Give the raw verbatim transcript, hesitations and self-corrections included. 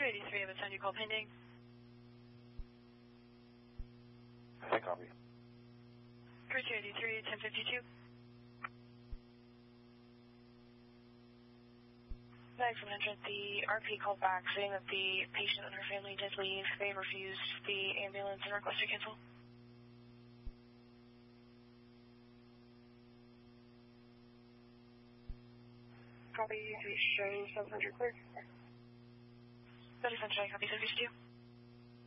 eighty-three, I have a ten you call pending. I copy. Crew two eighty-three, ten fifty-two. Bags one hundred, the R P called back saying that the patient and her family did leave. They refused the ambulance and requested cancel. Copy, showing seven hundred clear. thirty-seven, copy seven fifty-two.